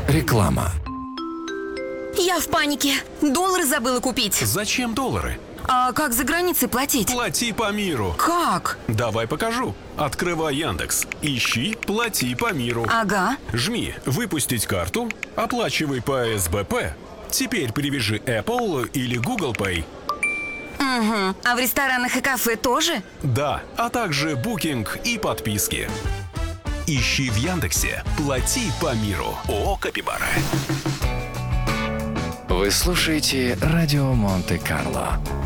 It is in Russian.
Реклама. Я в панике. Доллары забыла купить. Зачем доллары? А как за границей платить? Плати по миру. Как? Давай покажу. Открывай Яндекс. Ищи «Плати по миру». Ага. Жми «Выпустить карту», оплачивай по СБП. Теперь привяжи Apple или Google Pay. Угу. А в ресторанах и кафе тоже? Да, а также букинг и подписки. Ищи в Яндексе «Плати по миру». ООО «Капибара». Вы слушаете радио Монте-Карло.